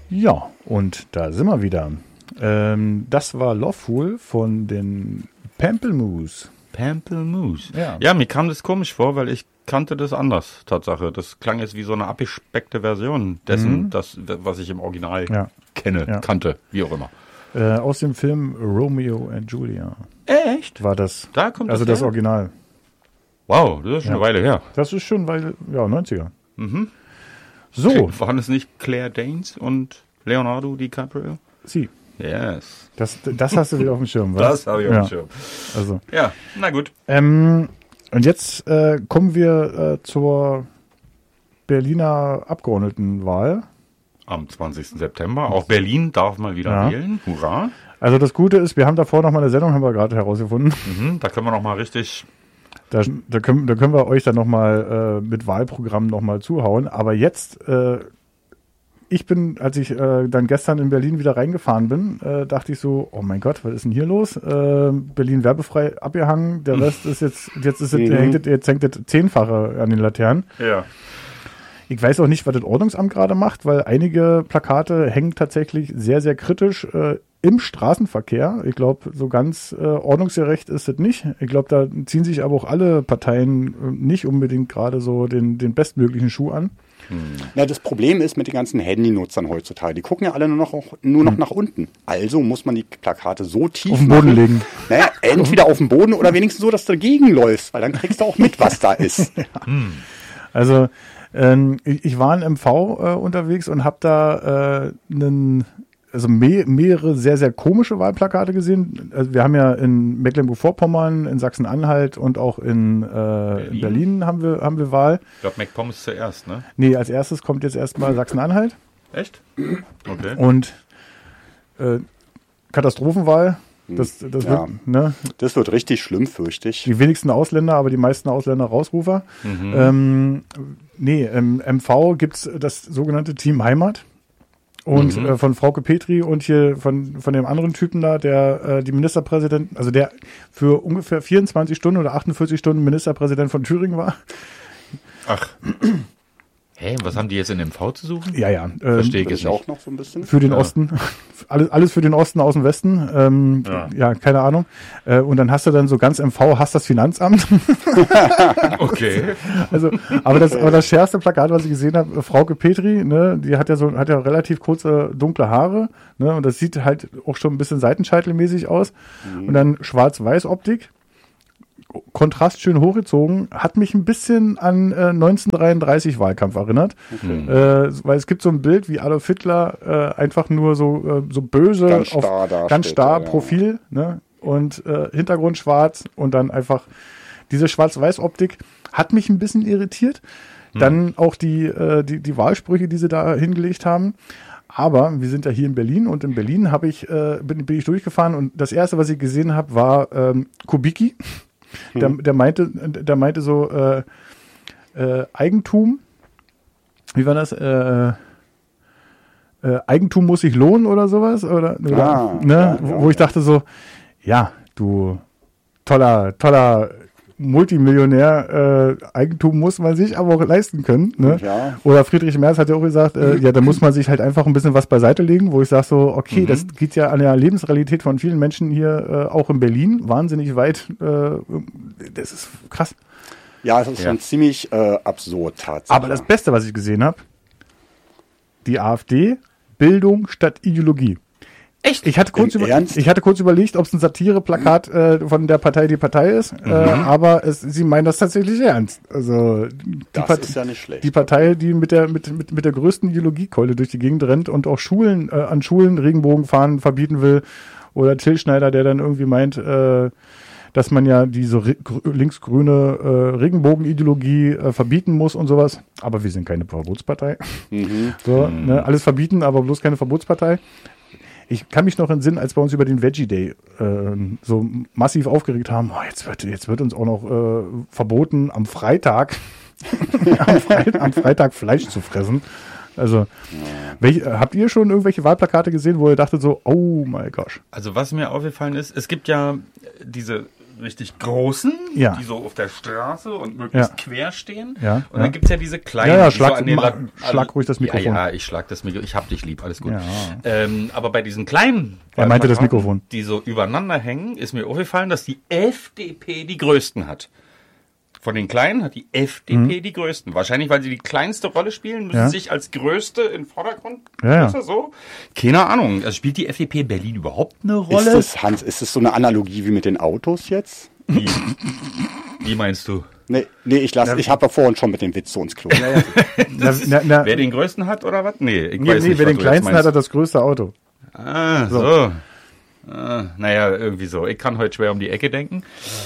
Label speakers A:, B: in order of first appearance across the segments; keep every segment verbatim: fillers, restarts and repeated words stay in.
A: Ja, und da sind wir wieder. Ähm, das war Loveful von den Pamplemousse.
B: Pamplemousse.
A: Ja.
B: ja, mir kam das komisch vor, weil ich kannte das anders, Tatsache. Das klang jetzt wie so eine abgespeckte Version dessen,
A: Mhm.
B: das, was ich im Original
A: Ja.
B: kenne,
A: Ja.
B: kannte, wie auch immer.
A: Äh, aus dem Film Romeo and Julia
B: Echt?
A: war das.
B: Da kommt
A: Also
B: das
A: das
B: her?
A: Original.
B: Wow, das ist schon
A: Ja.
B: eine Weile her.
A: Das ist schon, weil, ja, neunziger.
B: Mhm.
A: So,
B: Waren es nicht Claire Danes und Leonardo DiCaprio?
A: sie.
B: Yes.
A: Das, das hast du wieder auf dem Schirm, was?
B: Das habe ich auf
A: ja.
B: dem Schirm.
A: Also,
B: Ja, na gut.
A: ähm, und jetzt äh, kommen wir äh, zur Berliner Abgeordnetenwahl.
B: Am zwanzigsten September. Auch Berlin darf mal wieder
A: Ja.
B: wählen. Hurra.
A: Also das Gute ist, wir haben davor noch mal eine Sendung, haben wir gerade herausgefunden.
B: Mhm, da können wir noch mal richtig...
A: Da, da, können, da können wir euch dann noch mal äh, mit Wahlprogrammen noch mal zuhauen. Aber jetzt, äh, ich bin, als ich äh, dann gestern in Berlin wieder reingefahren bin, äh, dachte ich so, oh mein Gott, was ist denn hier los? Äh, Berlin werbefrei abgehangen, der Rest ist jetzt, jetzt ist es,
C: Mhm.
A: hängt, es- jetzt hängt das Zehnfache an den Laternen.
B: Ja.
A: Ich weiß auch nicht, was das Ordnungsamt gerade macht, weil einige Plakate hängen tatsächlich sehr, sehr kritisch äh, im Straßenverkehr. Ich glaube, so ganz äh, ordnungsgerecht ist es nicht. Ich glaube, da ziehen sich aber auch alle Parteien äh, nicht unbedingt gerade so den, den bestmöglichen Schuh an.
C: Na, das Problem ist mit den ganzen Handynutzern heutzutage. Die gucken ja alle nur noch, nur noch nach unten. Also muss man die Plakate so tief
A: Auf den Boden
C: machen.
A: legen.
C: Naja, entweder auf dem Boden oder wenigstens so, dass du dagegen läufst, weil dann kriegst du auch mit, was da ist.
A: Also ähm, ich, ich war in M V äh, unterwegs und habe da äh, einen, also me mehrere sehr, sehr komische Wahlplakate gesehen. Also wir haben ja in Mecklenburg-Vorpommern, in Sachsen-Anhalt und auch in äh, Berlin. Berlin haben wir, haben wir Wahl.
B: Ich glaube, MacPom ist zuerst, ne?
A: Nee, als erstes kommt jetzt erstmal Sachsen-Anhalt
B: Echt? Okay.
A: und äh, Katastrophenwahl. Das, das
C: Ja.
A: wird, ne,
C: Das wird richtig schlimm, fürchte ich.
A: die wenigsten Ausländer, aber die meisten Ausländer Rausrufer.
B: Mhm.
A: Ähm, nee, im M V gibt's das sogenannte Team Heimat. Und
B: Mhm.
A: äh, von Frauke Petri und hier von, von dem anderen Typen da, der äh, die Ministerpräsident, also der für ungefähr vierundzwanzig Stunden oder achtundvierzig Stunden Ministerpräsident von Thüringen war.
B: Ach. Hä, was haben die jetzt in M V zu suchen?
A: Ja, ja. Ähm,
B: Verstehe ich
C: Das
B: jetzt
C: ist auch
B: nicht.
C: noch so ein bisschen.
A: Für den
B: Ja.
A: Osten. Alles, alles für den Osten aus dem Westen. Ähm, ja.
B: Ja.
A: keine Ahnung. Äh, und dann hast du dann so ganz M V, hast das Finanzamt.
B: Okay.
A: Also, aber das, aber das schärfste Plakat, was ich gesehen habe, Frauke Petri, ne, die hat ja so, hat ja relativ kurze, dunkle Haare, ne, und das sieht halt auch schon ein bisschen seitenscheitelmäßig aus. Und dann Schwarz-Weiß-Optik, Kontrast schön hochgezogen, hat mich ein bisschen an äh, neunzehnhundertdreiunddreißig Wahlkampf erinnert, äh, weil es gibt so ein Bild, wie Adolf Hitler äh, einfach nur so, äh, so böse,
C: Ganz
A: auf,
C: starr dasteht,
A: ganz starr
C: ja.
A: Profil, ne, und äh, Hintergrund schwarz und dann einfach diese Schwarz-Weiß-Optik hat mich ein bisschen irritiert. Dann auch die, äh, die, die Wahlsprüche, die sie da hingelegt haben. Aber wir sind ja hier in Berlin und in Berlin habe ich, äh, bin, bin ich durchgefahren und das erste, was ich gesehen habe, war ähm, Kubicki. Der, der meinte, der meinte so äh, äh, Eigentum. Wie war das? Äh, äh, Eigentum muss sich lohnen oder sowas? Oder, oder
C: Ah,
A: ne?
C: ja,
A: wo,
C: ja,
A: wo ich dachte so, ja, du toller, toller Multimillionär, äh, Eigentum muss man sich aber auch leisten können. Ne?
C: Ja.
A: Oder Friedrich Merz hat ja auch gesagt, äh, ja, da muss man sich halt einfach ein bisschen was beiseite legen, wo ich sage so, okay,
B: Mhm.
A: das geht ja an der Lebensrealität von vielen Menschen hier, äh, auch in Berlin, wahnsinnig weit. Äh, das ist krass.
C: Ja, es ist
B: Ja.
C: schon ziemlich äh, absurd tatsächlich.
A: Aber das Beste, was ich gesehen habe, die AfD, Bildung statt Ideologie.
B: Echt?
A: Ich hatte kurz,
C: Im
A: über,
C: Ernst?
A: ich hatte kurz überlegt, ob es ein Satireplakat äh, von der Partei die Partei ist, äh, aber es, sie meinen das tatsächlich ernst. Also die,
C: Das
A: Part-
C: ist ja nicht schlecht.
A: die Partei, die mit der mit, mit, mit der größten Ideologiekeule durch die Gegend rennt und auch Schulen äh, an Schulen Regenbogenfahnen verbieten will. Oder Till Schneider, der dann irgendwie meint, äh, dass man ja diese re- grü- linksgrüne äh, Regenbogenideologie äh, verbieten muss und sowas. Aber wir sind keine Verbotspartei.
C: Mhm.
A: So, ne, alles verbieten, aber bloß keine Verbotspartei. Ich kann mich noch entsinnen, als wir uns über den Veggie Day äh, so massiv aufgeregt haben, oh, jetzt, wird, jetzt wird uns auch noch äh, verboten, am Freitag, am, Freit am Freitag Fleisch zu fressen. Also, welch, äh, habt ihr schon irgendwelche Wahlplakate gesehen, wo ihr dachtet so, oh my gosh.
B: Also was mir aufgefallen ist, es gibt ja diese richtig großen,
A: Ja.
B: die so auf der Straße und möglichst
A: Ja.
B: quer stehen.
A: Ja,
B: Und
A: ja.
B: dann gibt's ja diese kleinen.
A: Ja, ja,
B: die
A: schlag-
B: so an den
A: ma-
B: Rad-
A: schlag ruhig das Mikrofon.
B: Ja, ja, ich schlag das Mikrofon. Ich hab dich lieb, alles gut.
A: Ja.
B: Ähm, aber bei diesen kleinen,
A: Er meinte das
B: Plakaten,
A: Mikrofon.
B: die so übereinander hängen, ist mir aufgefallen, dass die F D P die größten hat. Von den Kleinen hat die F D P die größten. Wahrscheinlich, weil sie die kleinste Rolle spielen, müssen
A: Mhm. Ja.
B: sich als größte in den Vordergrund.
A: Ja, ja.
B: Ist das so? Keine Ahnung. Also spielt die F D P in Berlin überhaupt eine
C: Ist
B: Rolle?
C: das, Hans, ist das so eine Analogie wie mit den Autos jetzt?
B: Wie? Wie meinst du?
C: Nee, nee ich lasse, ich habe ja vorhin schon mit dem Witz so ins Klo.
A: Na, na, na,
B: Wer den größten hat oder was? Nee, ich
A: nee,
B: weiß
A: nee,
B: nicht,
A: wer
B: was
A: den
B: du jetzt
A: kleinsten hat,
B: meinst.
A: hat das größte Auto.
B: Ah, so. Ah, naja, irgendwie so. Ich kann heute schwer um die Ecke denken.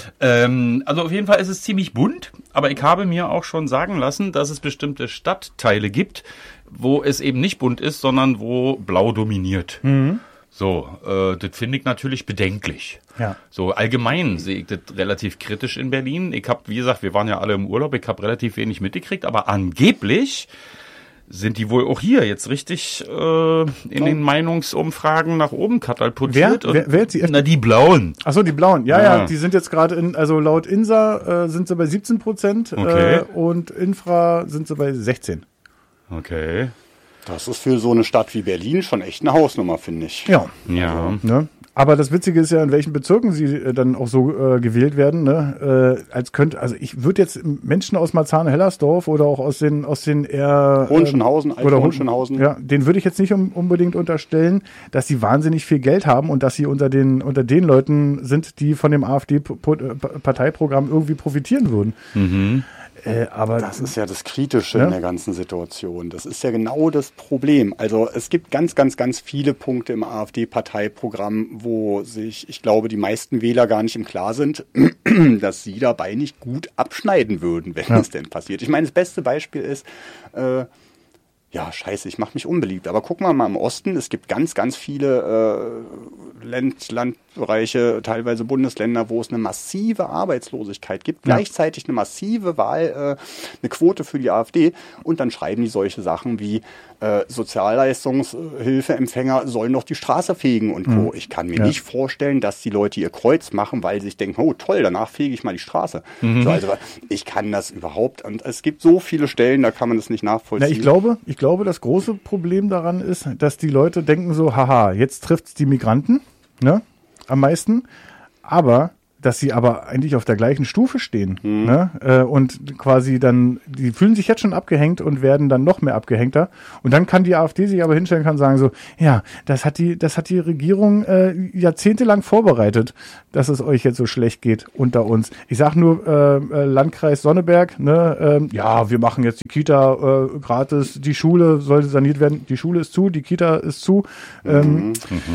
B: Ähm, also auf jeden Fall ist es ziemlich bunt, aber ich habe mir auch schon sagen lassen, dass es bestimmte Stadtteile gibt, wo es eben nicht bunt ist, sondern wo blau dominiert.
A: Mhm.
B: So, äh, das finde ich natürlich bedenklich.
A: Ja.
B: So allgemein sehe ich das relativ kritisch in Berlin. Ich habe, wie gesagt, wir waren ja alle im Urlaub, ich habe relativ wenig mitgekriegt, aber angeblich sind die wohl auch hier jetzt richtig äh, in den Meinungsumfragen nach oben katapultiert.
A: Wer? Wer- wer jetzt die F-
B: Na, die Blauen.
A: Achso, die Blauen. Ja, ja,
B: Ja.
A: die sind jetzt gerade in, also laut Insa äh, sind sie bei siebzehn Prozent
B: Okay.
A: äh, und Infra sind sie bei sechzehn.
B: Okay.
C: Das ist für so eine Stadt wie Berlin schon echt eine Hausnummer, finde ich.
A: Ja.
B: Ja.
A: Ne? Aber das Witzige ist ja, in welchen Bezirken sie äh, dann auch so äh, gewählt werden. Ne? Äh, als könnte, also ich würde jetzt Menschen aus Marzahn-Hellersdorf oder auch aus den aus den eher
C: Hohenschönhausen,
A: ähm, oder
C: Alt-Hohenschönhausen.
A: Ja, den würde ich jetzt nicht um, unbedingt unterstellen, dass sie wahnsinnig viel Geld haben und dass sie unter den unter den Leuten sind, die von dem AfD-Parteiprogramm irgendwie profitieren würden.
B: Mhm.
A: Äh, aber
C: Das ist ja das Kritische
A: Ja.
C: in der ganzen Situation. Das ist ja genau das Problem. Also es gibt ganz, ganz, ganz viele Punkte im AfD-Parteiprogramm, wo sich, ich glaube, die meisten Wähler gar nicht im Klaren sind, dass sie dabei nicht gut abschneiden würden, wenn
A: Ja.
C: es denn passiert. Ich meine, das beste Beispiel ist, äh, ja, scheiße, ich mache mich unbeliebt. Aber gucken wir mal im Osten, es gibt ganz, ganz viele äh, Land, Landbereiche, teilweise Bundesländer, wo es eine massive Arbeitslosigkeit gibt,
A: Ja.
C: gleichzeitig eine massive Wahl, äh, eine Quote für die AfD und dann schreiben die solche Sachen wie äh, Sozialleistungshilfeempfänger sollen doch die Straße fegen und Co. Ich kann mir
A: Ja.
C: nicht vorstellen, dass die Leute ihr Kreuz machen, weil sie sich denken, oh toll, danach fege ich mal die Straße. So, also ich kann das überhaupt, und es gibt so viele Stellen, da kann man das nicht
A: Na,
C: nachvollziehen.
A: ich glaube, ich glaube, das große Problem daran ist, dass die Leute denken so, haha, jetzt trifft's die Migranten, ne, am meisten, aber dass sie aber eigentlich auf der gleichen Stufe stehen, ne, äh, und quasi dann, die fühlen sich jetzt schon abgehängt und werden dann noch mehr abgehängter und dann kann die AfD sich aber hinstellen, kann sagen so, ja, das hat die, das hat die Regierung äh, jahrzehntelang vorbereitet, dass es euch jetzt so schlecht geht unter uns. Ich sag nur äh, äh, Landkreis Sonneberg, ne, ähm, ja, wir machen jetzt die Kita äh, gratis, die Schule sollte saniert werden, die Schule ist zu, die Kita ist zu, ähm,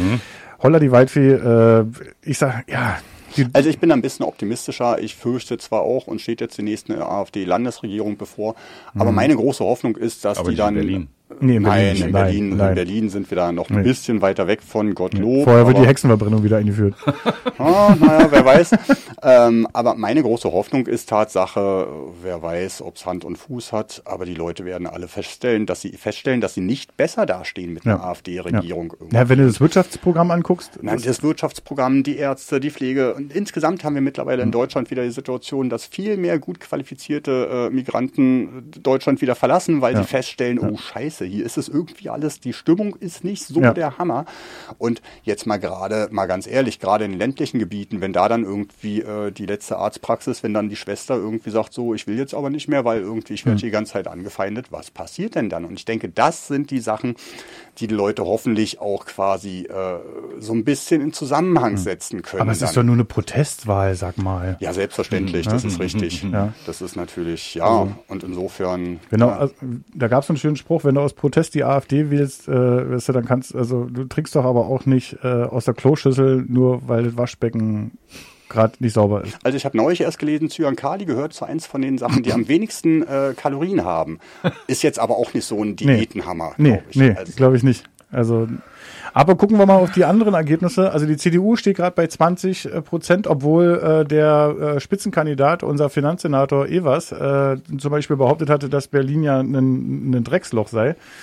A: Holla die Waldfee, äh, ich sag, ja, die,
C: Also ich bin ein bisschen optimistischer. Ich fürchte zwar auch, und steht jetzt die nächste AfD-Landesregierung bevor, aber meine große Hoffnung ist, dass
B: Aber
C: die
B: nicht in
C: dann...
B: Berlin.
A: nee, in
C: Nein,
A: Berlin,
C: in
A: nein,
C: Berlin,
A: nein.
C: in Berlin sind wir da noch ein
A: Nee.
C: bisschen weiter weg von, Gottlob.
A: Vorher wird
C: aber-
A: die Hexenverbrennung wieder eingeführt.
C: Ah, naja, wer weiß. ähm, aber meine große Hoffnung ist Tatsache, wer weiß, ob es Hand und Fuß hat, aber die Leute werden alle feststellen, dass sie feststellen, dass sie nicht besser dastehen mit einer
A: Ja.
C: AfD-Regierung.
A: Ja, wenn du das Wirtschaftsprogramm anguckst,
C: Nein, das Wirtschaftsprogramm, die Ärzte, die Pflege. Und insgesamt haben wir mittlerweile in Deutschland wieder die Situation, dass viel mehr gut qualifizierte äh, Migranten Deutschland wieder verlassen, weil
A: Ja.
C: sie feststellen, oh Scheiße, hier ist es irgendwie alles, die Stimmung ist nicht so
A: Ja.
C: der Hammer. Und jetzt mal gerade, mal ganz ehrlich, gerade in ländlichen Gebieten, wenn da dann irgendwie äh, die letzte Arztpraxis, wenn dann die Schwester irgendwie sagt, so, ich will jetzt aber nicht mehr, weil irgendwie ich werde die ganze Zeit angefeindet, was passiert denn dann? Und ich denke, das sind die Sachen, die die Leute hoffentlich auch quasi äh, so ein bisschen in Zusammenhang setzen können.
A: aber es
C: dann.
A: ist doch nur eine Protestwahl, sag mal.
C: Ja, selbstverständlich, das ist richtig.
A: Ja.
C: Das ist natürlich, ja, und insofern.
A: Genau,
C: ja.
A: also, da gab es einen schönen Spruch, wenn du aus Protest die AfD wählst, äh, weißt du, dann kannst, also du trinkst doch aber auch nicht äh, aus der Kloschüssel, nur weil das Waschbecken gerade nicht sauber ist.
C: Also ich habe neulich erst gelesen, Zyankali gehört zu eins von den Sachen, die am wenigsten äh, Kalorien haben. Ist jetzt aber auch nicht so ein Diätenhammer.
A: Nee,
C: glaub ich.
A: nee,
C: Also,
A: glaube ich nicht. Also, aber gucken wir mal auf die anderen Ergebnisse. Also die C D U steht gerade bei zwanzig Prozent, obwohl äh, der äh, Spitzenkandidat, unser Finanzsenator Evers, äh, zum Beispiel behauptet hatte, dass Berlin ja ein, ein Drecksloch sei.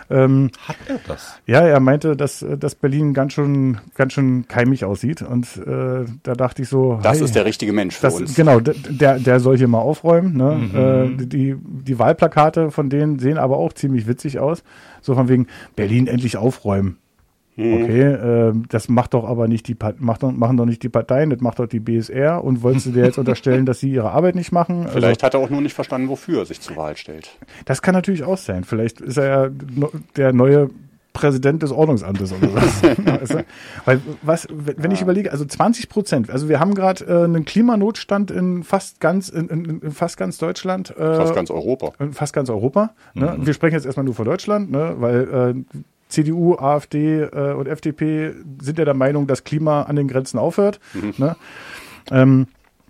A: Ähm,
B: Hat er das?
A: Ja, er meinte, dass, dass Berlin ganz schön, ganz schön keimig aussieht. Und äh, da dachte ich so,
C: Das
A: hey,
C: ist der richtige Mensch für
A: das,
C: uns.
A: genau, der, der soll hier mal aufräumen. Ne?
B: Mhm.
A: Äh, die, die Wahlplakate von denen sehen aber auch ziemlich witzig aus. So von wegen, Berlin endlich aufräumen. Okay, äh, das macht doch aber nicht die macht doch, machen doch nicht die Parteien, das macht doch die B S R. Und wolltest du dir jetzt unterstellen, dass sie ihre Arbeit nicht machen?
C: Vielleicht hat er auch nur nicht verstanden, wofür er sich zur Wahl stellt.
A: Das kann natürlich auch sein. Vielleicht ist er ja no, der neue Präsident des Ordnungsamtes oder was. Weißt du? Weil was, wenn ich überlege, also zwanzig Prozent, also wir haben gerade äh, einen Klimanotstand in fast ganz in, in, in fast ganz Deutschland, äh,
C: Fast ganz Europa.
A: in fast ganz Europa. Ne?
B: Mhm.
A: Wir sprechen jetzt erstmal nur von Deutschland, ne? Weil äh, C D U, AfD äh, und F D P sind ja der Meinung, dass Klima an den Grenzen aufhört.
C: Mhm.
A: Ne? Ähm,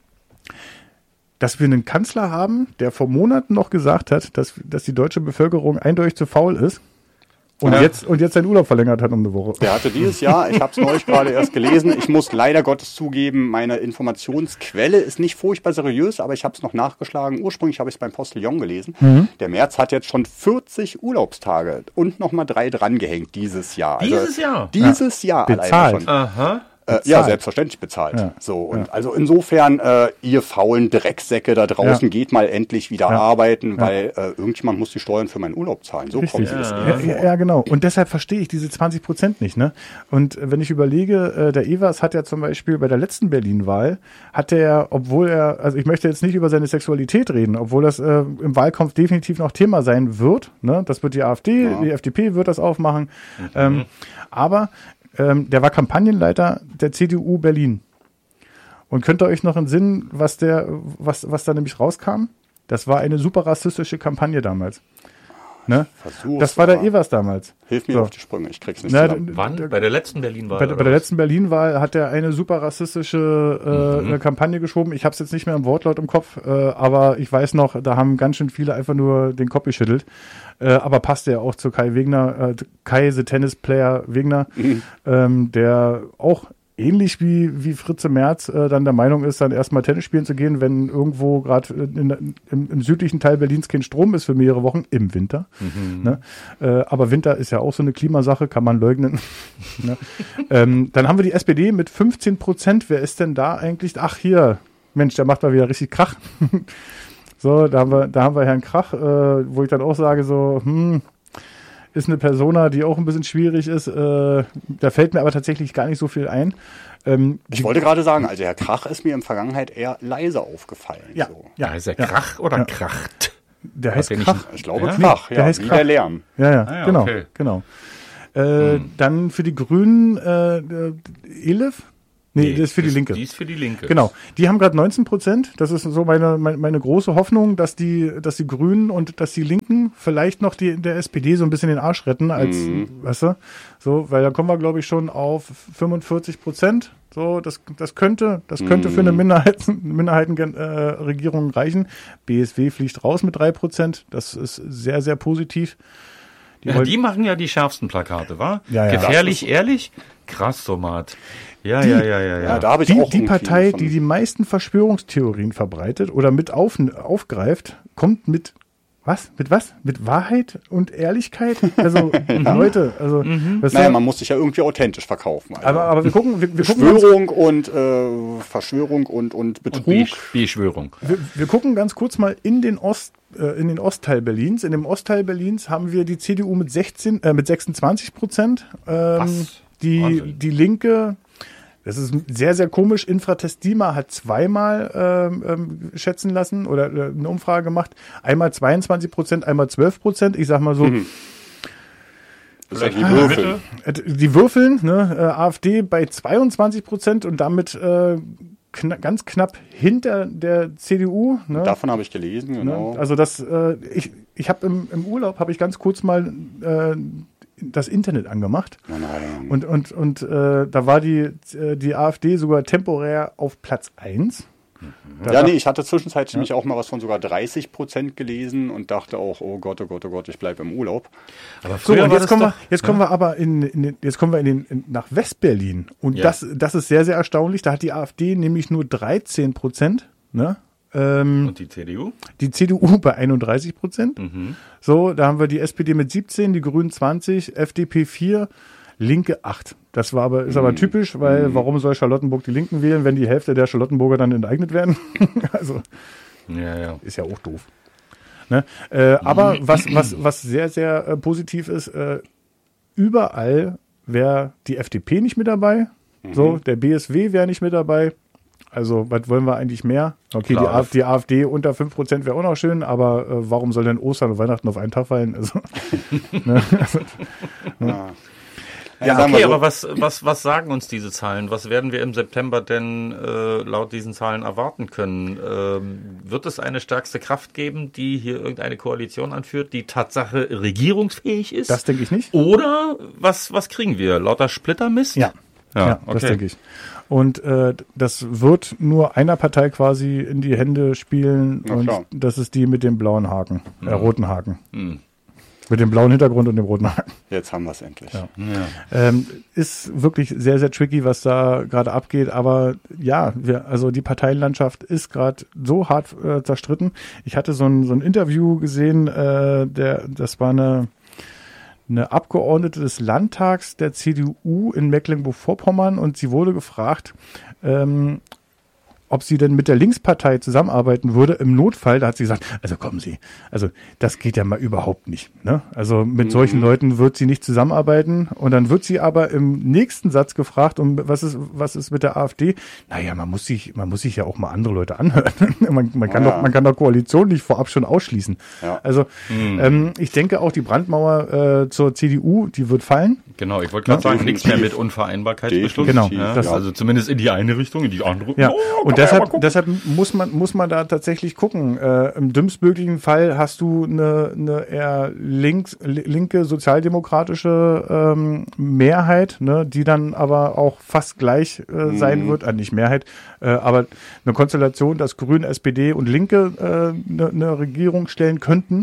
A: dass wir einen Kanzler haben, der vor Monaten noch gesagt hat, dass, dass die deutsche Bevölkerung eindeutig zu faul ist und,
B: Ja.
A: jetzt, und jetzt seinen Urlaub verlängert hat um eine Woche.
C: Der hatte dieses Jahr, ich habe es neulich gerade erst gelesen, ich muss leider Gottes zugeben, meine Informationsquelle ist nicht furchtbar seriös, aber ich habe es noch nachgeschlagen. Ursprünglich habe ich es beim Postillon gelesen.
A: Mhm.
C: Der Merz hat jetzt schon vierzig Urlaubstage und nochmal drei drangehängt dieses Jahr. Also
B: Dieses Jahr?
C: Dieses Jahr
A: Bezahlt.
C: alleine schon.
B: Aha.
C: Äh, ja, selbstverständlich bezahlt.
A: Ja.
C: So, und also insofern, äh, ihr faulen Drecksäcke da draußen,
A: Ja.
C: geht mal endlich wieder
A: Ja.
C: arbeiten, weil äh, irgendjemand muss die Steuern für meinen Urlaub zahlen. So
A: Richtig.
C: kommt es
A: Ja,
C: mir
A: ja,
C: vor.
A: ja, genau. Und deshalb verstehe ich diese zwanzig Prozent nicht. Ne? Und wenn ich überlege, äh, der Evers hat ja zum Beispiel bei der letzten Berlin-Wahl, hat er, obwohl er, also ich möchte jetzt nicht über seine Sexualität reden, obwohl das äh, im Wahlkampf definitiv noch Thema sein wird. Ne? Das wird die AfD,
C: Ja.
A: die F D P wird das aufmachen. Ähm, aber ähm, der war Kampagnenleiter der C D U Berlin. Und könnt ihr euch noch entsinnen, was der, was, was da nämlich rauskam? Das war eine super rassistische Kampagne damals. Ne?
C: Versuch's
A: Das war der
C: aber.
A: Evers damals.
C: Hilf mir
A: So.
C: auf die Sprünge, ich krieg's nicht
A: Na,
C: zusammen.
B: Wann? Bei der letzten Berlin-Wahl?
A: Bei, der- bei
B: oder
A: der
B: was?
A: letzten Berlin-Wahl hat er eine super rassistische äh,
B: Mhm.
A: Kampagne geschoben. Ich habe es jetzt nicht mehr im Wortlaut im Kopf, äh, aber ich weiß noch, da haben ganz schön viele einfach nur den Kopf geschüttelt. Äh, aber passte ja auch zu Kai Wegner, äh, Kai, the Tennis Player Wegner,
C: Mhm.
A: ähm, der auch ähnlich wie, wie Fritze Merz äh, dann der Meinung ist, dann erstmal Tennis spielen zu gehen, wenn irgendwo gerade im, im südlichen Teil Berlins kein Strom ist für mehrere Wochen, im Winter.
B: Mhm.
A: Ne? Äh, aber Winter ist ja auch so eine Klimasache, kann man leugnen. ne? ähm, dann haben wir die S P D mit fünfzehn Prozent. Wer ist denn da eigentlich? Ach, hier, Mensch, der macht mal wieder richtig Krach. so, da haben wir, da haben wir Herrn Krach, äh, wo ich dann auch sage, so, hm, ist eine Persona, die auch ein bisschen schwierig ist. Äh, da fällt mir aber tatsächlich gar nicht so viel ein. Ähm,
C: Ich wollte gerade sagen, also Herr Krach ist mir in der Vergangenheit eher leise aufgefallen.
A: ja,
C: So.
A: ja,
B: Heißt er
A: ja,
B: Krach oder
A: Ja.
B: Kracht?
A: der heißt
B: ja nicht-
A: Krach.
C: Ich glaube
B: Ja?
C: Krach,
A: Nee,
C: ja,
A: der heißt
C: wie
A: Krach.
C: der Lärm.
A: Ja, ja,
B: Ah ja,
A: genau,
B: okay.
A: genau. Äh,
B: Hm.
A: Dann für die Grünen äh, äh, Elif? Nee, das ist für die Linke.
B: Die ist für die Linke.
A: Genau. Die haben gerade neunzehn Prozent. Das ist so meine, meine, meine große Hoffnung, dass die, dass die Grünen und dass die Linken vielleicht noch die, der S P D so ein bisschen den Arsch retten, als,
C: Mhm.
A: weißt du? So, weil da kommen wir, glaube ich, schon auf fünfundvierzig Prozent. So, das, das könnte, das könnte für eine Minderheiten, Minderheitenregierung reichen. B S W fliegt raus mit drei Prozent. Das ist sehr, sehr positiv. Die
B: Ja,
A: wollen-
B: die machen ja die schärfsten Plakate, wa?
A: Ja, ja.
B: Gefährlich, ehrlich? Krass, Tomat. Ja, ja, ja, ja, ja.
C: Ja, da habe ich
A: die,
C: auch
A: die
C: irgendwie
A: Partei,
C: von-
A: die die meisten Verschwörungstheorien verbreitet oder mit auf, aufgreift, kommt mit was? Mit was? Mit Wahrheit und Ehrlichkeit? Also Leute, also das
C: Naja,
A: soll-
C: man muss sich ja irgendwie authentisch verkaufen. Also.
A: aber, aber wir gucken, wir, wir gucken ganz,
C: Verschwörung und äh, Verschwörung und, und Betrug.
B: Und Besch- Beschwörung.
A: wir, wir gucken ganz kurz mal in den Ost äh, in den Ostteil Berlins. In dem Ostteil Berlins haben wir die C D U mit sechzehn, äh, mit sechsundzwanzig Prozent. Ähm,
B: Was?
A: die
B: Wahnsinn.
A: die Linke. Das ist sehr, sehr komisch. Infratestima hat zweimal ähm, ähm, schätzen lassen oder äh, eine Umfrage gemacht. Einmal zweiundzwanzig Prozent, einmal zwölf Prozent. Ich sag mal so,
C: Mhm. Das ist ja
B: Vielleicht
C: die
B: in der
C: Würfel.
B: Mitte?
A: äh, die würfeln, ne? äh, AfD bei zweiundzwanzig Prozent und damit äh, kna ganz knapp hinter der C D U. Ne?
C: Davon habe ich gelesen, genau.
A: Ne? Also das, äh, ich, ich habe im, im Urlaub habe ich ganz kurz mal äh, das Internet angemacht.
C: Nein, nein.
A: Und, und, und äh, da war die, äh, die AfD sogar temporär auf Platz eins. Da
C: Ja,
A: dacht-
C: nee, ich hatte zwischenzeitlich nämlich auch mal was von sogar dreißig Prozent gelesen und dachte auch, oh Gott, oh Gott, oh Gott, ich bleibe im Urlaub.
B: Aber
A: So,
B: früher
A: und
B: war
A: jetzt
B: das
A: kommen, wir,
B: doch-
A: jetzt kommen wir aber in, in den, jetzt kommen wir in den, in, nach Westberlin. Und
B: Ja.
A: das, das ist sehr, sehr erstaunlich. Da hat die AfD nämlich nur dreizehn Prozent. Ne? Ähm,
B: Und die C D U?
A: Die C D U bei einunddreißig Prozent.
B: Mhm.
A: So, da haben wir die S P D mit siebzehn, die Grünen zwanzig, F D P vier, Linke acht. Das war aber, ist aber typisch, weil warum soll Charlottenburg die Linken wählen, wenn die Hälfte der Charlottenburger dann enteignet werden? Also,
B: Ja, ja.
A: ist ja auch doof. Ne? Äh, aber was, was, was sehr, sehr äh, positiv ist, äh, überall wäre die F D P nicht mit dabei. Mhm. So, der B S W wäre nicht mit dabei. Also, was wollen wir eigentlich mehr? Okay, die, A- die AfD unter fünf Prozent wäre auch noch schön, aber äh, warum soll denn Ostern und Weihnachten auf einen Tag fallen? Also, ne? also,
C: Ja.
B: Ja,
C: sagen wir
B: okay,
C: so.
B: aber was, was, was sagen uns diese Zahlen? Was werden wir im September denn äh, laut diesen Zahlen erwarten können? Ähm, wird es eine stärkste Kraft geben, die hier irgendeine Koalition anführt, die Tatsache regierungsfähig ist?
A: Das denke ich nicht.
B: Oder was, was kriegen wir? Lauter Splittermist?
A: Ja,
B: ja,
A: ja
B: okay.
A: das denke ich. Und äh, das wird nur einer Partei quasi in die Hände spielen
C: Na
A: und
C: klar.
A: das ist die mit dem blauen Haken, äh,
B: Mhm.
A: roten Haken.
B: Hm.
A: Mit dem blauen Hintergrund und dem roten Haken.
C: Jetzt haben wir es endlich.
A: Ja.
B: Ja.
A: Ähm, ist wirklich sehr, sehr tricky, was da gerade abgeht. Aber ja, wir, also die Parteienlandschaft ist gerade so hart äh, zerstritten. Ich hatte so ein, so ein Interview gesehen, äh, der, das war eine, eine Abgeordnete des Landtags der C D U in Mecklenburg-Vorpommern und sie wurde gefragt, ähm, ob sie denn mit der Linkspartei zusammenarbeiten würde im Notfall. Da hat sie gesagt, also kommen Sie, also das geht ja mal überhaupt nicht. Ne? Also mit
C: Mhm.
A: solchen Leuten wird sie nicht zusammenarbeiten. Und dann wird sie aber im nächsten Satz gefragt, um was ist, was ist mit der AfD? Naja, man muss sich, man muss sich ja auch mal andere Leute anhören. man, man kann
C: Ja.
A: doch, man kann doch Koalition nicht vorab schon ausschließen.
C: Ja.
A: Also ähm, ich denke auch die Brandmauer äh, zur C D U, die wird fallen.
B: Genau, ich wollte gerade sagen, nichts mehr mit
C: Definitiv.
B: Unvereinbarkeitsbeschluss.
A: Genau,
B: Ja,
A: das-
B: also zumindest in die eine Richtung, in die andere.
A: Ja,
B: Oh, kann
A: und
B: man ja mal
A: deshalb,
B: gucken.
A: deshalb muss man, muss man da tatsächlich gucken. Äh, Im dümmstmöglichen Fall hast du eine, eine eher links, li- linke sozialdemokratische ähm, Mehrheit, ne, die dann aber auch fast gleich äh, sein wird, äh, nicht Mehrheit, äh, aber eine Konstellation, dass Grüne, S P D und Linke äh, eine, eine Regierung stellen könnten.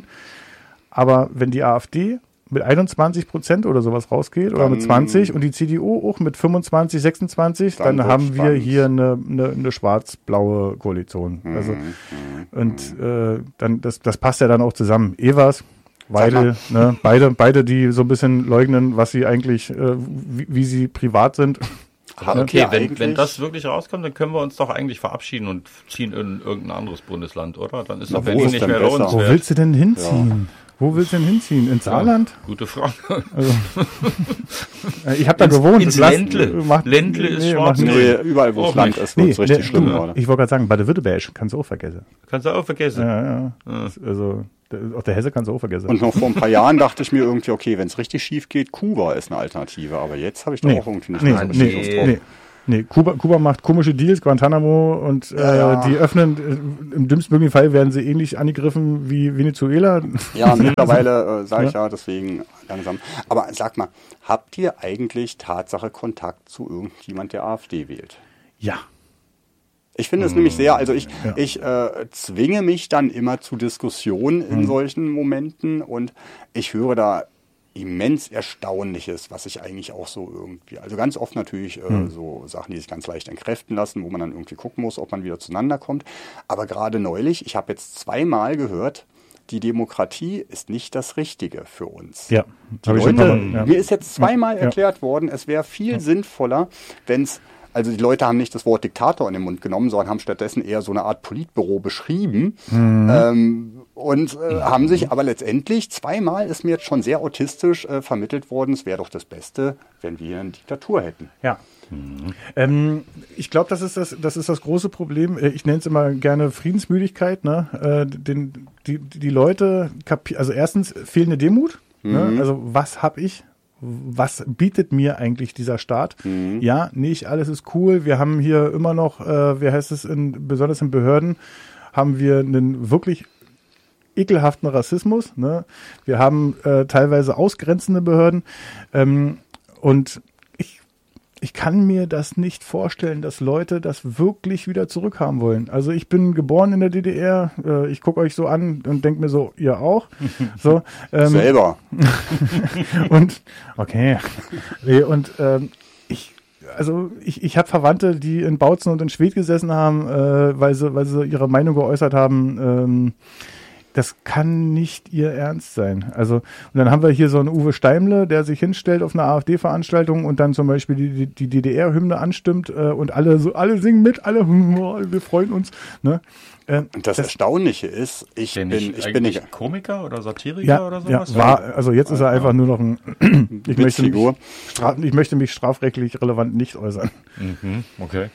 A: Aber wenn die AfD mit einundzwanzig Prozent oder sowas rausgeht oder mit
C: Dann-
A: zwanzig und die C D U auch mit fünfundzwanzig, sechsundzwanzig,
C: Dann
A: dann,
C: wird's
A: haben wir
C: spannend.
A: hier eine, eine, eine schwarz-blaue Koalition. Also, und äh, dann das, das passt ja dann auch zusammen. Evers, Weidel, ne, beide, beide, die so ein bisschen leugnen, was sie eigentlich, äh, wie, wie sie privat sind.
C: Haben
B: Okay,
C: wir
B: wenn,
C: eigentlich-
B: wenn das wirklich rauskommt, dann können wir uns doch eigentlich verabschieden und ziehen in irgendein anderes Bundesland, oder? Dann ist
C: Na,
B: doch
C: wo
B: Berlin
C: ist
B: nicht
C: denn
B: mehr
C: besser?
A: Wo
B: lohnenswert.
A: willst du denn hinziehen? Wo willst du denn hinziehen? Ins Saarland?
B: Gute Frage.
A: Also, äh, ich habe da
B: Ins-
A: gewohnt.
B: ins
A: Lass-
B: Ländle.
A: macht-
B: Ländle ist schwarz.
A: macht-
C: Nee, überall, wo es
B: Auch
C: Land
B: nicht.
C: ist, wird es
A: Nee,
C: richtig
A: nee,
C: schlimm
A: du,
C: gerade.
A: Ich wollte gerade sagen, Baden-Württemberg kannst du auch vergessen.
B: Kannst du auch vergessen.
A: Ja, ja. Also, der, auch der Hesse kannst du auch vergessen.
C: Und noch vor ein paar Jahren dachte ich mir irgendwie, okay, wenn es richtig schief geht, Kuba ist eine Alternative. Aber jetzt habe ich doch
A: Nee,
C: auch irgendwie nicht
A: nee,
C: mehr so richtig
A: nee,
C: Lust drauf.
A: nee. Nee, Kuba, Kuba macht komische Deals, Guantanamo und äh,
C: Ja, ja.
A: die öffnen, äh, im dümmstmöglichen Fall werden sie ähnlich angegriffen wie Venezuela.
C: Ja, mittlerweile äh, sage ich ja, deswegen langsam. Aber sag mal, habt ihr eigentlich Tatsache Kontakt zu irgendjemand, der AfD wählt?
A: Ja.
C: Ich finde es nämlich sehr, also ich,
A: Ja.
C: ich äh, zwinge mich dann immer zu Diskussionen in solchen Momenten und ich höre da immens Erstaunliches, was ich eigentlich auch so irgendwie, also ganz oft natürlich äh, so Sachen, die sich ganz leicht entkräften lassen, wo man dann irgendwie gucken muss, ob man wieder zueinander kommt. Aber gerade neulich, ich habe jetzt zweimal gehört, die Demokratie ist nicht das Richtige für uns.
A: Ja.
C: Die
A: Hab ich schon
C: Leute,
A: mal- ja.
C: mir ist jetzt zweimal
A: Ja.
C: erklärt worden, es wäre viel sinnvoller, wenn es, also die Leute haben nicht das Wort Diktator in den Mund genommen, sondern haben stattdessen eher so eine Art Politbüro beschrieben
A: Mhm.
C: ähm, und äh, haben sich aber letztendlich, zweimal ist mir jetzt schon sehr autistisch äh, vermittelt worden, es wäre doch das Beste, wenn wir eine Diktatur hätten.
A: Ja. Ähm, ich glaube, das ist das, das ist das große Problem. Äh, Ich nenne es immer gerne Friedensmüdigkeit. Ne? Äh, den, die, die Leute, kapi- also erstens fehlende Demut. Ne? Also was habe ich? Was bietet mir eigentlich dieser Staat? Ja, nicht alles ist cool. Wir haben hier immer noch, äh, wie heißt es, in, besonders in Behörden, haben wir einen wirklich ekelhaften Rassismus. Ne? Wir haben äh, teilweise ausgrenzende Behörden. Ähm, und ich, ich kann mir das nicht vorstellen, dass Leute das wirklich wieder zurückhaben wollen. Also ich bin geboren in der D D R. Äh, ich gucke euch so an und denke mir so, ihr auch. So, ähm,
C: Selber.
A: und okay. Nee, und ähm, ich also ich, ich habe Verwandte, die in Bautzen und in Schwedt gesessen haben, äh, weil sie, weil sie ihre Meinung geäußert haben. Ähm, das kann nicht ihr Ernst sein. Also, und dann haben wir hier so einen Uwe Steimle, der sich hinstellt auf einer AfD-Veranstaltung und dann zum Beispiel die, die D D R-Hymne anstimmt äh, und alle so, alle singen mit, alle, wir freuen uns. Ne? Äh,
C: und das, das Erstaunliche ist, ich bin, ich bin nicht
B: Komiker oder Satiriker
A: ja,
B: oder sowas.
A: Ja, war, also jetzt ist er einfach nur noch ein, ich möchte, mich straf, ich möchte mich strafrechtlich relevant nicht äußern.
B: Mhm, okay.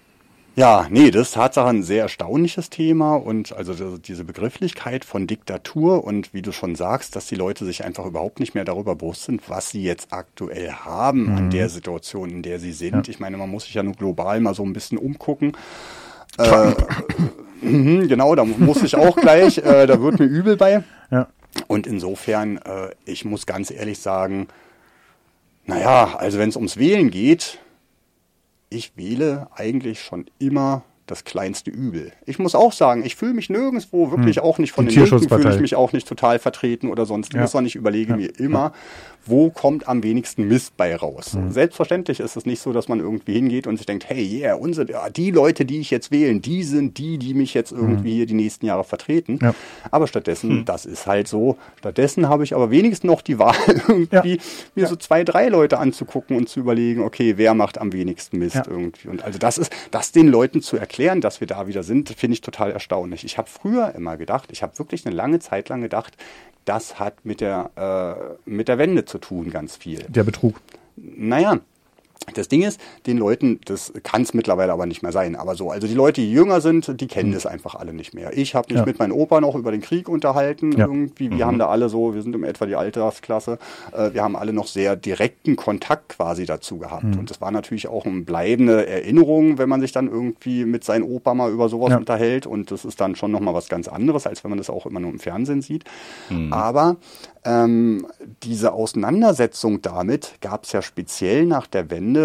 C: Ja, nee, das ist Tatsache ein sehr erstaunliches Thema und also diese Begrifflichkeit von Diktatur und wie du schon sagst, dass die Leute sich einfach überhaupt nicht mehr darüber bewusst sind, was sie jetzt aktuell haben mhm. an der Situation, in der sie sind. Ja. Ich meine, man muss sich ja nur global mal so ein bisschen umgucken. Äh, genau, da muss ich auch gleich, äh, da wird mir übel bei.
A: Ja.
C: Und insofern, äh, ich muss ganz ehrlich sagen, naja, also wenn es ums Wählen geht, ich wähle eigentlich schon immer das kleinste Übel. Ich muss auch sagen, ich fühle mich nirgendwo wirklich hm. auch nicht von
A: Die
C: den Linken, fühle ich mich auch nicht total vertreten oder sonstiges, ja. sondern ich überlege ja. mir immer, ja. wo kommt am wenigsten Mist bei raus. Hm. Selbstverständlich ist es nicht so, dass man irgendwie hingeht und sich denkt, hey, yeah, unsere, ja, die Leute, die ich jetzt wählen, die sind die, die mich jetzt irgendwie hm. hier die nächsten Jahre vertreten. Ja. Aber stattdessen, hm. das ist halt so, stattdessen habe ich aber wenigstens noch die Wahl, irgendwie ja. mir ja. so zwei, drei Leute anzugucken und zu überlegen, okay, wer macht am wenigsten Mist ja. irgendwie. Und also das ist, das den Leuten zu erklären, dass wir da wieder sind, finde ich total erstaunlich. Ich habe früher immer gedacht, ich habe wirklich eine lange Zeit lang gedacht, das hat mit der, äh, mit der Wende zu tun, ganz viel.
A: Der Betrug.
C: Naja, das Ding ist, den Leuten, das kann es mittlerweile aber nicht mehr sein, aber so, also die Leute, die jünger sind, die kennen mhm. das einfach alle nicht mehr. Ich habe mich ja. mit meinem Opa noch über den Krieg unterhalten, ja. irgendwie, wir mhm. haben da alle so, wir sind in etwa die Altersklasse, äh, wir haben alle noch sehr direkten Kontakt quasi dazu gehabt mhm. und das war natürlich auch eine bleibende Erinnerung, wenn man sich dann irgendwie mit seinem Opa mal über sowas ja. unterhält und das ist dann schon nochmal was ganz anderes, als wenn man das auch immer nur im Fernsehen sieht, mhm. aber Ähm, diese Auseinandersetzung damit gab es ja speziell nach der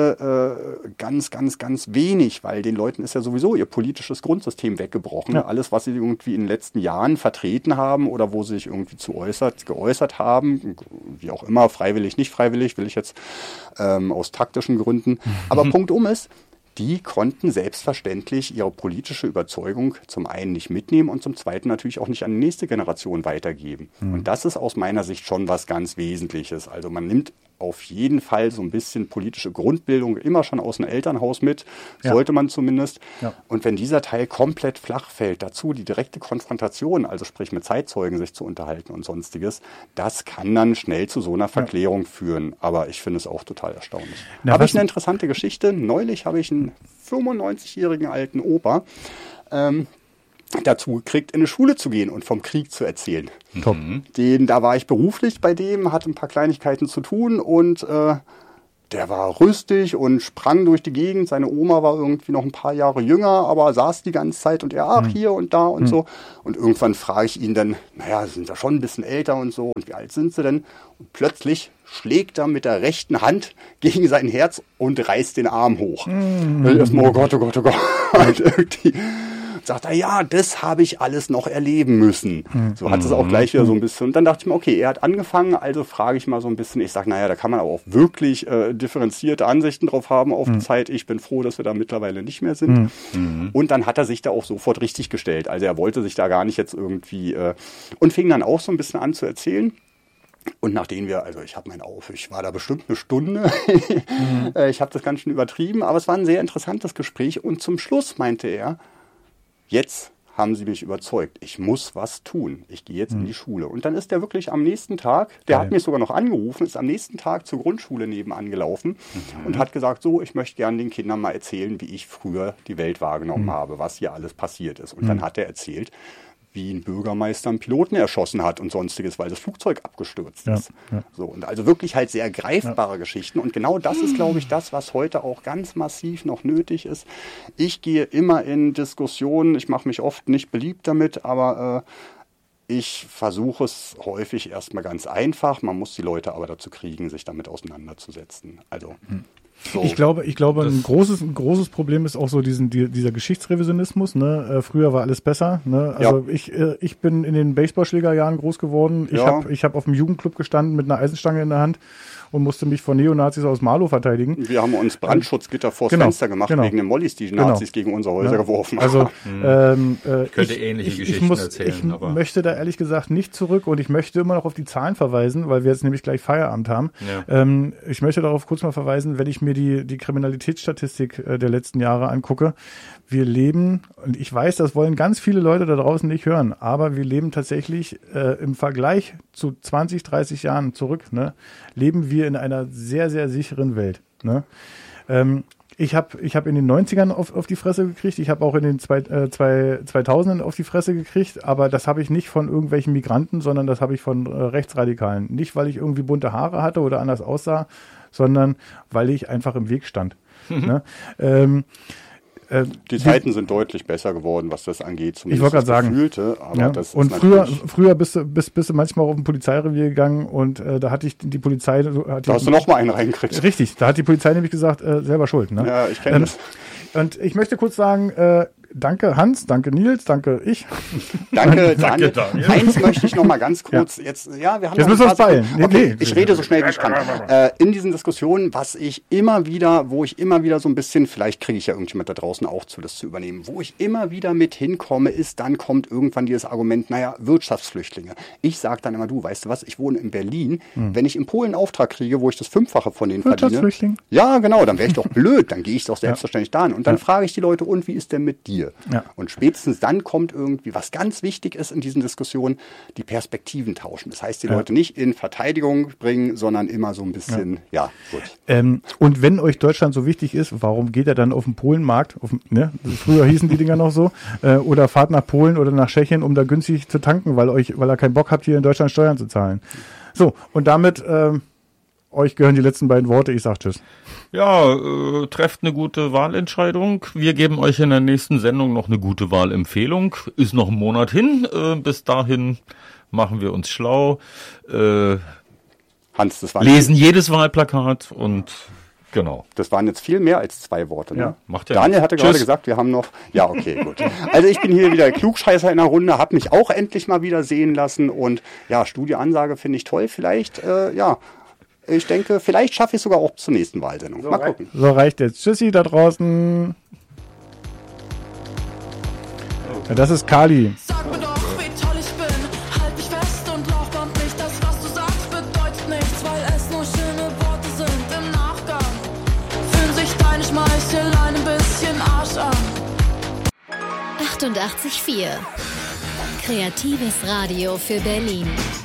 C: Wende äh, ganz, ganz, ganz wenig, weil den Leuten ist ja sowieso ihr politisches Grundsystem weggebrochen. Ja. Alles, was sie irgendwie in den letzten Jahren vertreten haben oder wo sie sich irgendwie zu äußert, geäußert haben, wie auch immer, freiwillig, nicht freiwillig, will ich jetzt ähm, aus taktischen Gründen. Aber Punkt um ist, die konnten selbstverständlich ihre politische Überzeugung zum einen nicht mitnehmen und zum zweiten natürlich auch nicht an die nächste Generation weitergeben. Mhm. Und das ist aus meiner Sicht schon was ganz Wesentliches. Also man nimmt auf jeden Fall so ein bisschen politische Grundbildung immer schon aus dem Elternhaus mit, ja. sollte man zumindest. Ja. Und wenn dieser Teil komplett flach fällt, dazu die direkte Konfrontation, also sprich mit Zeitzeugen sich zu unterhalten und sonstiges, das kann dann schnell zu so einer Verklärung ja. führen. Aber ich finde es auch total erstaunlich. Habe ich eine interessante Geschichte. Neulich habe ich einen fünfundneunzigjährigen alten Opa ähm, dazu gekriegt, in eine Schule zu gehen und vom Krieg zu erzählen.
A: Top.
C: Den, da war ich beruflich bei dem, hatte ein paar Kleinigkeiten zu tun und äh, der war rüstig und sprang durch die Gegend. Seine Oma war irgendwie noch ein paar Jahre jünger, aber saß die ganze Zeit und er, ach, mhm. hier und da und mhm. so. Und irgendwann frage ich ihn dann, naja, sind ja schon ein bisschen älter und so. Und wie alt sind sie denn? Und plötzlich schlägt er mit der rechten Hand gegen sein Herz und reißt den Arm hoch. Mhm. Erstmal, oh Gott, oh Gott, oh Gott. Und irgendwie sagt er, ja, das habe ich alles noch erleben müssen. Mhm. So hat es auch gleich wieder so ein bisschen. Und dann dachte ich mir, okay, er hat angefangen, also frage ich mal so ein bisschen. Ich sage, naja, da kann man aber auch wirklich äh, differenzierte Ansichten drauf haben auf mhm. die Zeit. Ich bin froh, dass wir da mittlerweile nicht mehr sind. Mhm. Und dann hat er sich da auch sofort richtig gestellt. Also er wollte sich da gar nicht jetzt irgendwie äh, und fing dann auch so ein bisschen an zu erzählen. Und nachdem wir, also ich habe mein Auf, ich war da bestimmt eine Stunde, mhm. ich habe das ganz schön übertrieben, aber es war ein sehr interessantes Gespräch. Und zum Schluss meinte er, jetzt haben sie mich überzeugt, ich muss was tun. Ich gehe jetzt mhm. in die Schule. Und dann ist der wirklich am nächsten Tag, der Geil. hat mich sogar noch angerufen, ist am nächsten Tag zur Grundschule nebenan gelaufen mhm. und hat gesagt, so, ich möchte gerne den Kindern mal erzählen, wie ich früher die Welt wahrgenommen mhm. habe, was hier alles passiert ist. Und mhm. dann hat er erzählt, wie ein Bürgermeister einen Piloten erschossen hat und sonstiges, weil das Flugzeug abgestürzt ist. Ja, ja. So, und also wirklich halt sehr greifbare ja. Geschichten. Und genau das ist, glaube ich, das, was heute auch ganz massiv noch nötig ist. Ich gehe immer in Diskussionen, ich mache mich oft nicht beliebt damit, aber äh, ich versuche es häufig erstmal ganz einfach. Man muss die Leute aber dazu kriegen, sich damit auseinanderzusetzen. Also hm. So.
A: Ich glaube, ich glaube, ein großes, ein großes Problem ist auch so diesen, die, dieser Geschichtsrevisionismus. Ne? Äh, früher war alles besser. Ne? Also ja. ich, äh, ich bin in den Baseballschlägerjahren groß geworden. Ich ja. habe, ich habe auf dem Jugendclub gestanden mit einer Eisenstange in der Hand und musste mich vor Neonazis aus Marlow verteidigen.
C: Wir haben uns Brandschutzgitter vors
A: genau,
C: Fenster gemacht,
A: genau.
C: wegen den Mollys, die
A: Genau.
C: Nazis gegen unsere Häuser
A: Ja.
C: geworfen
A: Also
C: haben.
A: ähm, äh,
B: Könnte
A: ich,
B: ähnliche
A: ich,
B: Geschichten
A: ich muss,
B: erzählen,
A: Ich
B: aber-
A: möchte da ehrlich gesagt nicht zurück und ich möchte immer noch auf die Zahlen verweisen, weil wir jetzt nämlich gleich Feierabend haben.
B: Ja.
A: Ähm, ich möchte darauf kurz mal verweisen, wenn ich mir die, die Kriminalitätsstatistik äh, der letzten Jahre angucke. Wir leben, und ich weiß, das wollen ganz viele Leute da draußen nicht hören, aber wir leben tatsächlich äh, im Vergleich zu zwanzig, dreißig Jahren zurück, ne, leben wir in einer sehr, sehr sicheren Welt. Ne? Ähm, Ich habe ich hab in den neunzigern auf, auf die Fresse gekriegt, ich habe auch in den zwei, äh, zwei, zweitausendern auf die Fresse gekriegt, aber das habe ich nicht von irgendwelchen Migranten, sondern das habe ich von äh, Rechtsradikalen. Nicht, weil ich irgendwie bunte Haare hatte oder anders aussah, sondern weil ich einfach im Weg stand. Ne? Ähm, äh,
C: Die Zeiten sind deutlich besser geworden, was das angeht.
A: Ich wollte gerade sagen.
C: Gefühlte, aber
A: Ja,
C: das ist
A: und früher,
C: natürlich-
A: früher bist du, bist, bist du manchmal auf ein Polizeirevier gegangen und äh, da hatte ich die Polizei... Hat
C: Da hast du noch mal einen reingekriegt.
A: Richtig, da hat die Polizei nämlich gesagt, äh, selber schuld. Ne?
C: Ja, ich kenne das.
A: Und ich möchte kurz sagen, äh, danke Hans, danke Nils, danke ich.
C: Danke, Daniel.
B: Daniel.
C: Eins möchte ich noch mal ganz kurz, jetzt, ja, wir haben
A: Jetzt
C: noch
A: müssen wir
C: ein
A: uns
C: paar
A: beeilen.
C: Sekunden.
A: Nee,
C: Okay,
A: nee.
C: ich rede so schnell wie ich kann. Äh, in diesen Diskussionen, was ich immer wieder, wo ich immer wieder so ein bisschen, vielleicht kriege ich ja irgendjemand da draußen auch zu, das zu übernehmen, wo ich immer wieder mit hinkomme, ist, dann kommt irgendwann dieses Argument, naja, Wirtschaftsflüchtlinge. Ich sage dann immer, du, weißt du was, ich wohne in Berlin,
A: Hm.
C: wenn ich in Polen einen Auftrag kriege, wo ich das Fünffache von denen verdiene,
A: Wirtschaftsflüchtling?
C: ja, genau, dann wäre ich doch blöd, dann gehe ich doch selbstverständlich dahin. Und dann frage ich die Leute, und wie ist denn mit dir?
A: Ja.
C: Und spätestens dann kommt irgendwie, was ganz wichtig ist in diesen Diskussionen, die Perspektiven tauschen. Das heißt, die Leute nicht in Verteidigung bringen, sondern immer so ein bisschen, ja, gut.
A: Ähm, und wenn euch Deutschland so wichtig ist, warum geht ihr dann auf den Polenmarkt? Auf den, ne? Früher hießen die Dinger noch so. Äh, oder fahrt nach Polen oder nach Tschechien, um da günstig zu tanken, weil euch, weil ihr keinen Bock habt, hier in Deutschland Steuern zu zahlen. So, und damit ähm, euch gehören die letzten beiden Worte. Ich sag tschüss.
B: Ja, äh, trefft eine gute Wahlentscheidung. Wir geben euch in der nächsten Sendung noch eine gute Wahlempfehlung. Ist noch ein Monat hin. Äh, bis dahin machen wir uns schlau, äh,
C: Hans, das waren,
B: lesen jedes Wahlplakat und genau.
C: das waren jetzt viel mehr als zwei Worte. Ne?
A: Ja,
B: macht ja
C: Daniel
B: nichts.
C: hatte gerade
B: Tschüss.
C: gesagt, wir haben noch, ja, okay, gut. Also ich bin hier wieder Klugscheißer in der Runde, habe mich auch endlich mal wieder sehen lassen und ja, Studioansage finde ich toll. Vielleicht, äh, ja, ich denke, vielleicht schaffe ich es sogar auch zur nächsten Wahlsendung. Mal gucken.
A: So reicht jetzt. Tschüssi da draußen. Ja, das ist Kali.
D: Sag mir doch, wie toll ich bin. Halt mich fest und Laufband nicht. Das, was du sagst, bedeutet nichts, weil es nur schöne Worte sind im Nachgang. Fühlen sich deine Schmeicheleien ein bisschen Arsch an.
E: achtundachtzig Komma vier Kreatives Radio für Berlin.